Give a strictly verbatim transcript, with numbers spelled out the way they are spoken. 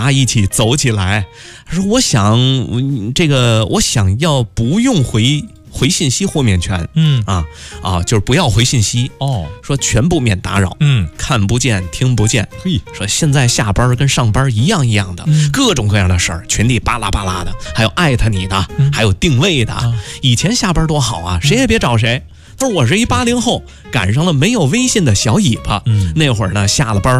俩一起走起来。他说我想这个我想要不用回回信息豁免权， 嗯啊啊，就是不要回信息哦， 说全部免打扰， 嗯， 看不见听不见。 嘿， 说现在下班跟上班一样一样的， 嗯各种各样的事儿，群里巴拉巴拉的，还有艾特你的， 嗯还有定位的。 啊以前下班多好啊，谁也别找谁。他说我是一八零后，赶上了没有微信的小尾巴。 嗯那会儿呢，下了班